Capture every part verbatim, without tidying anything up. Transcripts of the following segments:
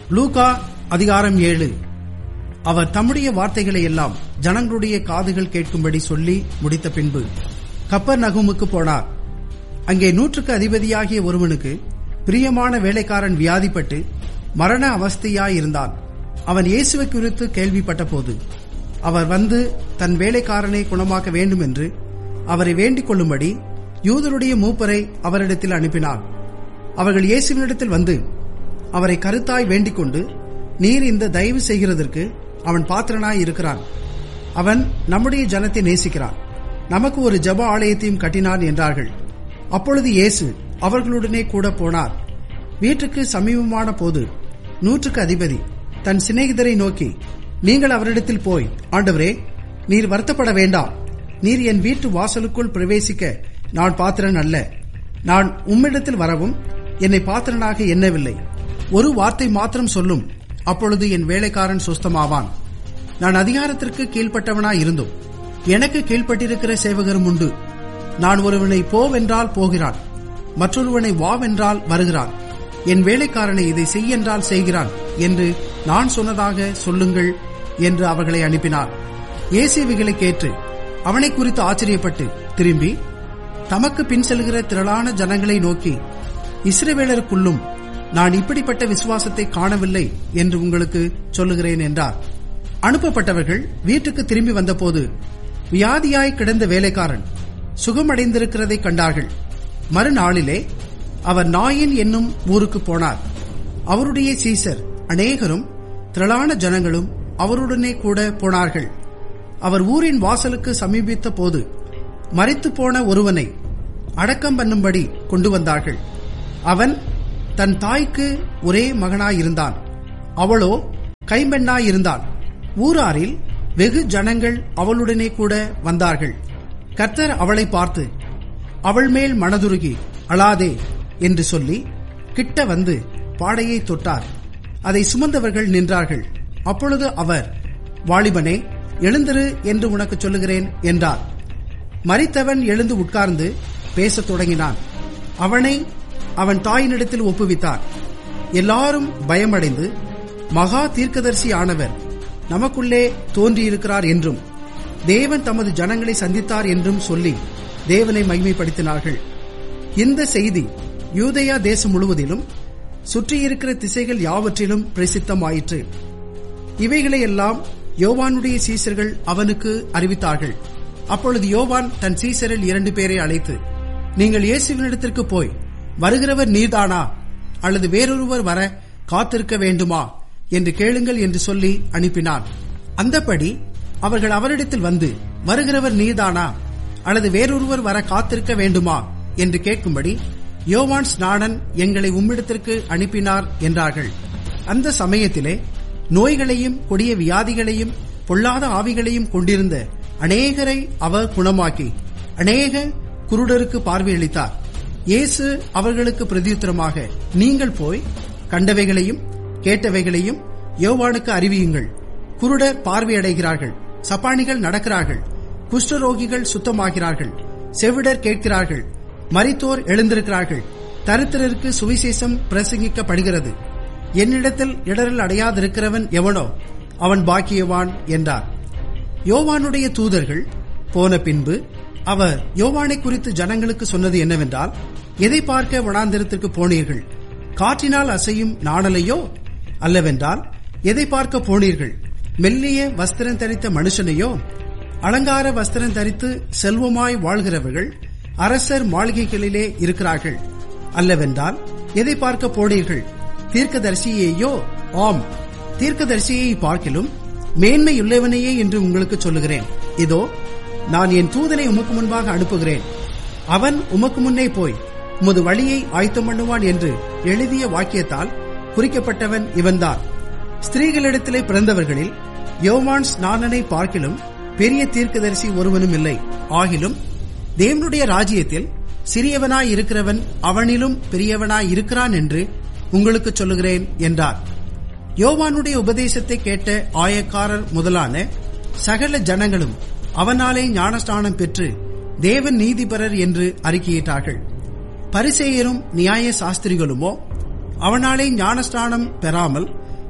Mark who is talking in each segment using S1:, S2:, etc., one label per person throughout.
S1: Luca அதிகாரம் ஏழு. அவர் தம்முடைய வார்த்தைகளை எல்லாம் ஜனங்களுடைய காதுகள் கேட்கும்படி சொல்லி முடித்த பின்பு கப்பர்நகூமுக்கு போனார். அங்கே நூற்றுக்கு அதிபதியாகிய ஒருவனுக்கு பிரியமான வேலைக்காரன் வியாதிப்பட்டு மரண அவஸ்தையாயிருந்தான். அவன் இயேசுவை குறித்து கேள்விப்பட்ட போது அவர் வந்து தன் வேலைக்காரனை குணமாக்க வேண்டும் என்று அவரை வேண்டிக் கொள்ளும்படி யூதருடைய மூப்பரை அவரிடத்தில் அனுப்பினார். அவர்கள் இயேசுவினிடத்தில் வந்து அவரை கருத்தாய் வேண்டிக் கொண்டு, நீர் இந்த தயவு செய்கிறதற்கு அவன் பாத்திரனாய் இருக்கிறான். அவன் நம்முடைய ஜனத்தை நேசிக்கிறான். நமக்கு ஒரு ஜெப ஆலயத்தையும் கட்டினான் என்றார்கள். அப்பொழுது இயேசு அவர்களுடனே கூட போனார். வீட்டுக்கு சமீபமான போது நூற்றுக்கு அதிபதி தன் சிநேகிதரை நோக்கி, நீங்கள் அவரிடத்தில் போய், ஆண்டவரே, நீர் வருத்தப்பட வேண்டாம். நீர் என் வீட்டு வாசலுக்குள் பிரவேசிக்க நான் பாத்திரன் அல்ல. நான் உம்மிடத்தில் வரவும் என்னை பாத்திரனாக எண்ணவில்லை. ஒரு வார்த்தை மாத்திரம் சொல்லும், அப்பொழுது என் வேலைக்காரன் சுஸ்தமாவான். நான் அதிகாரத்திற்கு கீழ்ப்பட்டவனாய் இருந்தும் எனக்கு கீழ்ப்பட்டிருக்கிற சேவகரும் உண்டு. நான் ஒருவனை போவென்றால் போகிறான், மற்றொருவனை வாவென்றால் வருகிறான். என் வேலைக்காரனை இதை செய்யென்றால் செய்கிறான் என்று நான் சொன்னதாக சொல்லுங்கள் என்று அவர்களை அனுப்பினார். இயேசுவிகளை கேட்டு அவனை குறித்து ஆச்சரியப்பட்டு திரும்பி தமக்கு பின் செல்கிற திரளான ஜனங்களை நோக்கி, இஸ்ரவேலருக்குள்ளும் நான் இப்படிப்பட்ட விசுவாசத்தை காணவில்லை என்று உங்களுக்கு சொல்லுகிறேன் என்றார். அனுப்பப்பட்டவர்கள் வீட்டுக்கு திரும்பி வந்தபோது வியாதியாய் கிடந்த வேலைக்காரன் சுகமடைந்திருக்கிறதை கண்டார்கள். மறுநாளிலே அவர் நாயின் என்னும் ஊருக்கு போனார். அவருடைய சீசர் அநேகரும் திரளான ஜனங்களும் அவருடனே கூட போனார்கள். அவர் ஊரின் வாசலுக்கு சமீபித்த போது மரித்து போன ஒருவனை அடக்கம் பண்ணும்படி கொண்டு வந்தார்கள். அவன் தன் தாய்க்கு ஒரே மகனாயிருந்தான். அவளோ கைம்பெண்ணாயிருந்தான். ஊராரில் வெகு ஜனங்கள் அவளுடனே கூட வந்தார்கள். கர்த்தர் அவளை பார்த்து, அவள் மேல் மனதுருகி அழாதே என்று சொல்லி கிட்ட வந்து பாடையை தொட்டார். அதை சுமந்தவர்கள் நின்றார்கள். அப்பொழுது அவர், வாலிபனே, எழுந்திரு என்று உனக்கு சொல்லுகிறேன் என்றார். மரித்தவன் எழுந்து உட்கார்ந்து பேசத் தொடங்கினான். அவனை அவன் தாயினிடத்தில் ஒப்புவித்தார். எல்லாரும் பயமடைந்து, மகா தீர்க்கதரிசி ஆனவர் நமக்குள்ளே தோன்றியிருக்கிறார் என்றும் தேவன் தமது ஜனங்களை சந்தித்தார் என்றும் சொல்லி தேவனை மகிமைப்படுத்தினார்கள். இந்த செய்தி யூதேயா தேசம் முழுவதிலும் சுற்றியிருக்கிற திசைகள் யாவற்றிலும் பிரசித்தமாயிற்று. இவைகளையெல்லாம் யோவானுடைய சீசர்கள் அவனுக்கு அறிவித்தார்கள். அப்பொழுது யோவான் தன் சீசரில் இரண்டு பேரை அழைத்து, நீங்கள் இயேசுவினிடத்திற்கு போய், வருகிறவர் நீர்தானா அல்லது வேறொருவர் வர காத்திருக்க வேண்டுமா என்று கேளுங்கள் என்று சொல்லி அனுப்பினான். அந்தப்படி அவர்கள் அவரிடத்தில் வந்து, வருகிறவர் நீர்தானா அல்லது வேறொருவர் வர காத்திருக்க வேண்டுமா என்று கேட்கும்படி யோவான் ஸ்நானன் எங்களை உம்மிடத்திற்கு அனுப்பினார் என்றார்கள். அந்த சமயத்திலே நோய்களையும் கொடிய வியாதிகளையும் பொல்லாத ஆவிகளையும் கொண்டிருந்த அநேகரை அவர் குணமாக்கி அநேக குருடருக்கு பார்வையளித்தார். இயேசு அவர்களுக்கு பிரதியுத்தரமாக, நீங்கள் போய் கண்டவைகளையும் கேட்டவைகளையும் யோவானுக்கு அறிவியுங்கள். குருடர் பார்வையடைகிறார்கள், சப்பானிகள் நடக்கிறார்கள், குஷ்டரோகிகள் சுத்தமாகிறார்கள், செவிடர் கேட்கிறார்கள், மரித்தோர் எழுந்திருக்கிறார்கள், தரித்திரருக்கு சுவிசேஷம் பிரசங்கிக்கப்படுகிறது. என்னிடத்தில் இடரல் அடையாதிருக்கிறவன் எவனோ அவன் பாக்கியவான் என்றார். யோவானுடைய தூதர்கள் போன பின்பு அவர் யோவானை குறித்து ஜனங்களுக்கு சொன்னது என்னவென்றால், எதை பார்க்க வனாந்திரத்திற்கு போனீர்கள்? காற்றினால் அசையும் நாணலையோ? அல்லவென்றால் எதை பார்க்க போனீர்கள்? மெல்லிய வஸ்திரம் தரித்த மனுஷனையோ? அலங்கார வஸ்திரம் தரித்து செல்வமாய் வாழ்கிறவர்கள் அரசர் மாளிகைகளிலே இருக்கிறார்கள். அல்லவென்றால் எதை பார்க்க போனீர்கள்? தீர்க்கதரிசியையோ? ஆம், தீர்க்கதரிசியை பார்க்கிலும் மேன்மையுள்ளவனையே என்று உங்களுக்கு சொல்லுகிறேன். இதோ, நான் என் தூதனை உமக்கு முன்பாக அனுப்புகிறேன். அவன் உமக்கு முன்னே போய் உமது வழியை ஆயத்தம் பண்ணுவான் என்று எழுதிய வாக்கியத்தால் குறிக்கப்பட்டவன் இவன்தான். ஸ்திரீகளிடத்திலே பிறந்தவர்களில் யோவான் ஸ்நானனை பார்க்கிலும் பெரிய தீர்க்கதரிசி ஒருவனும் இல்லை. ஆகிலும் தேவனுடைய ராஜ்யத்தில் சிறியவனாய் இருக்கிறவன் அவனிலும் பெரியவனாய் இருக்கிறான் என்று உங்களுக்கு சொல்லுகிறேன் என்றார். யோவானுடைய உபதேசத்தை கேட்ட ஆயக்காரர் முதலான சகல ஜனங்களும் அவனாலே ஞானஸ்நானம் பெற்று தேவன் நீதிபரர் என்று அறிக்கையிட்டார்கள். பரிசேயரும் நியாய சாஸ்திரிகளுமோ அவனாலே ஞானஸ்நானம் பெறாமல்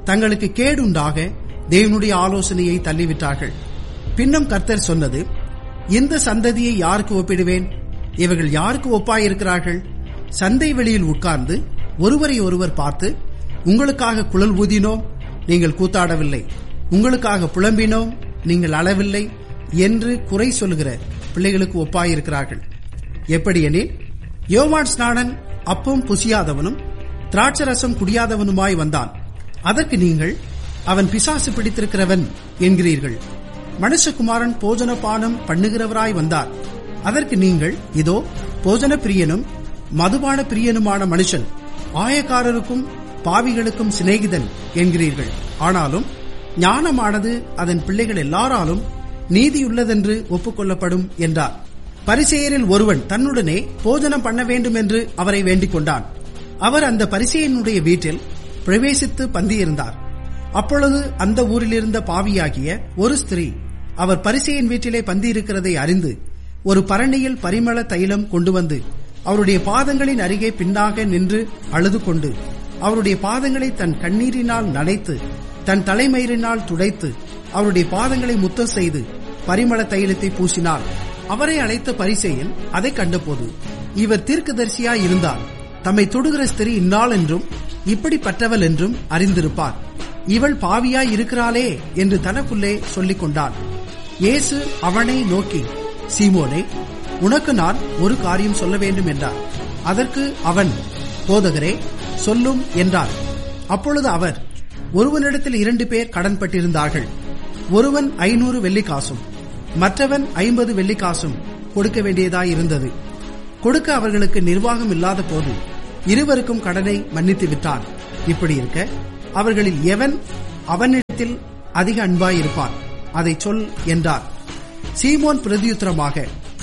S1: தங்களுக்கு கேடுண்டாக தேவனுடைய ஆலோசனையை தள்ளிவிட்டார்கள். பின்னும் கர்த்தர் சொன்னது, இந்த சந்ததியை யாருக்கு ஒப்பிடுவேன்? இவர்கள் யாருக்கு ஒப்பாயிருக்கிறார்கள்? சந்தை வெளியில் உட்கார்ந்து ஒருவரை ஒருவர் பார்த்து, உங்களுக்காக குழல் ஊதினோம், நீங்கள் கூத்தாடவில்லை, உங்களுக்காக புலம்பினோம், நீங்கள் அளவில்லை என்று குறை சொல்லுகிற பிள்ளைகளுக்கு ஒப்பாயிருக்கிறார்கள். எப்படியெனில், யோவான் ஸ்நானன் அப்பம் புசியாதவனும் திராட்சரசம் குடியாதவனுமாய் வந்தான். அதற்கு நீங்கள், அவன் பிசாசு பிடித்திருக்கிறவன் என்கிறீர்கள். மனுஷகுமாரன் போஜன பானம் பண்ணுகிறவராய் வந்தார். அதற்கு நீங்கள், இதோ போஜன பிரியனும் மதுபான பிரியனுமான மனுஷன், ஆயக்காரருக்கும் பாவிகளுக்கும் சிநேகிதன் என்கிறீர்கள். ஆனாலும் ஞானமானது அதன் பிள்ளைகள் எல்லாராலும் நீதியுள்ளதென்று ஒப்புக்கொள்ளப்படும் என்றார். பரிசேயரில் ஒருவன் தன்னுடனே போஜனம் பண்ண வேண்டும் என்று அவரை வேண்டிக் கொண்டான். அவர் அந்த பரிசேயனுடைய வீட்டில் பிரவேசித்து பந்தியிருந்தார். அப்பொழுது அந்த ஊரிலிருந்த பாவியாகிய ஒரு ஸ்திரீ அவர் பரிசேயன் வீட்டிலே பந்தியிருக்கிறதை அறிந்து ஒரு பரணியில் பரிமள தைலம் கொண்டு வந்து அவருடைய பாதங்களின் அருகே பின்னாக நின்று அழுது கொண்டு அவருடைய பாதங்களை தன் கண்ணீரினால் நனைத்து தன் தலைமயிரினால் துடைத்து அவருடைய பாதங்களை முத்தம் செய்து பரிமள தைலத்தை பூசினார். அவரை அழைத்த பரிசேயன் அதை கண்டபோது, இவர் தீர்க்கதரிசியாய் இருந்தால் தம்மை தொடுகிற ஸ்திரீ இன்னாள் என்றும் இப்படிப்பட்டவள் என்றும் அறிந்திருப்பார். இவள் பாவியாய் இருக்கிறாளே என்று தனக்குள்ளே சொல்லிக் கொண்டான். இயேசு அவனை நோக்கி, சீமோனே, உனக்கு நான் ஒரு காரியம் சொல்ல வேண்டும் என்றார். அதற்கு அவன், போதகரே, சொல்லும் என்றார். அப்பொழுது அவர், ஒருவனிடத்தில் இரண்டு பேர் கடன்பட்டிருந்தார்கள். ஒருவன் ஐநூறு வெள்ளிக்காசும் மற்றவன் ஐம்பது வெள்ளிக்காசும் கொடுக்க வேண்டியதாயிருந்தது. கொடுக்க அவர்களுக்கு நிர்வாகம் இல்லாத போது இருவருக்கும் கடனை மன்னித்து விட்டான். இப்படி இருக்க அவர்களில் எவன் அவனிடத்தில் அதிக அன்பாயிருப்பான்? அதை சொல் என்றார். சீமோன் பிரதியுத்தரமாக,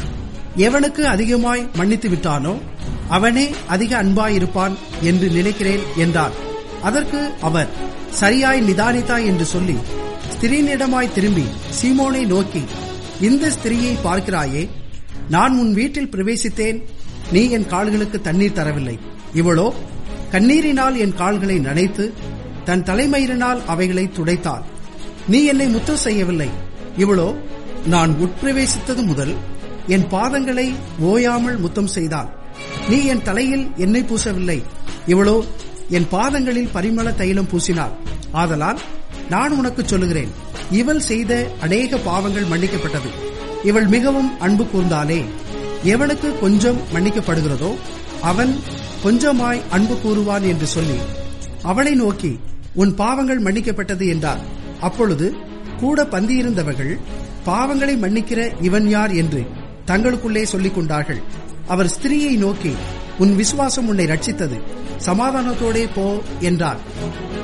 S1: எவனுக்கு அதிகமாய் மன்னித்து விட்டானோ அவனே அதிக அன்பாயிருப்பான் என்று நினைக்கிறேன் என்றார். அதற்கு அவர், சரியாய் நிதானித்தாய் என்று சொல்லி ஸ்திரீனிடமாய் திரும்பி சீமோனை நோக்கி, இந்த ஸ்திரீயை பார்க்கிறாயே, நான் உன் வீட்டில் பிரவேசித்தேன், நீ என் கால்களுக்கு தண்ணீர் தரவில்லை. இவளோ கண்ணீரினால் என் கால்களை நனைத்து தன் தலைமயிரினால் அவைகளை துடைத்தாள். நீ என்னை முத்தம் செய்யவில்லை. இவளோ நான் உட்பிரவேசித்தது முதல் என் பாதங்களை ஓயாமல் முத்தம் செய்தாள். நீ என் தலையில் எண்ணெய் பூசவில்லை. இவளோ என் பாதங்களில் பரிமள தைலம் பூசினாள். ஆதலால் நான் உனக்கு சொல்லுகிறேன், இவள் செய்த அநேக பாவங்கள் மன்னிக்கப்பட்டது, இவள் மிகவும் அன்பு கூர்ந்தாளே. எவனுக்கு கொஞ்சம் மன்னிக்கப்படுகிறதோ அவன் கொஞ்சமாய் அன்பு கூறுவான் என்று சொல்லி அவளை நோக்கி, உன் பாவங்கள் மன்னிக்கப்பட்டது என்றார். அப்பொழுது கூட பந்தியிருந்தவர்கள், பாவங்களை மன்னிக்கிற இவன் யார் என்று தங்களுக்குள்ளே சொல்லிக் கொண்டார்கள். அவர் ஸ்திரீயை நோக்கி, உன் விசுவாசம் உன்னை ரட்சித்தது, சமாதானத்தோடே போ என்றார்.